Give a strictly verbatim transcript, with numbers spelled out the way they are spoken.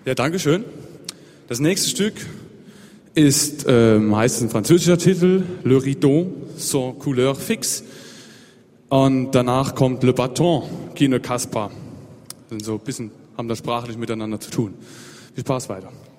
Ja, danke schön. Das nächste Stück ist, ähm, heißt ein französischer Titel, Le Rideau sans couleur fixe. Und danach kommt Le Bâton qui ne casse pas. Sind so ein bisschen, haben das sprachlich miteinander zu tun. Viel Spaß weiter.